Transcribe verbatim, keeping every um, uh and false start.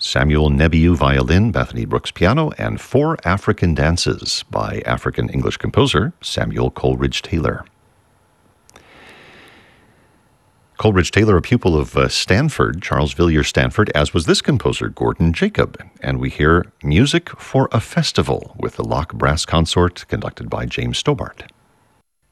Samuel Nebiu violin, Bethany Brooks piano, and Four African Dances by African-English composer Samuel Coleridge Taylor. Coleridge Taylor, a pupil of uh, Stanford, Charles Villiers Stanford, as was this composer, Gordon Jacob. And we hear Music for a Festival with the Locke Brass Consort, conducted by James Stobart.